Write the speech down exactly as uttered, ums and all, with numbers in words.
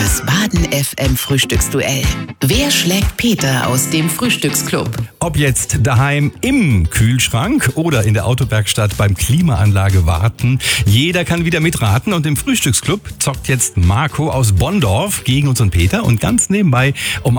Das Baden F M Frühstücksduell. Wer schlägt Peter aus dem Frühstücksclub? Ob jetzt daheim im Kühlschrank oder in der Autowerkstatt beim Klimaanlage warten, jeder kann wieder mitraten und im Frühstücksclub zockt jetzt Marco aus Bonndorf gegen unseren Peter und ganz nebenbei um